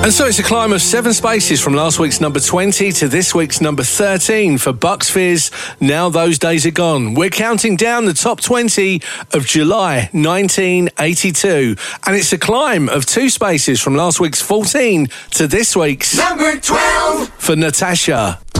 And so it's a climb of 7 spaces from last week's number 20 to this week's number 13 for Bucks Fizz. Now those days are gone. We're counting down the top 20 of July 1982. And it's a climb of 2 spaces from last week's 14 to this week's number 12 for Natasha.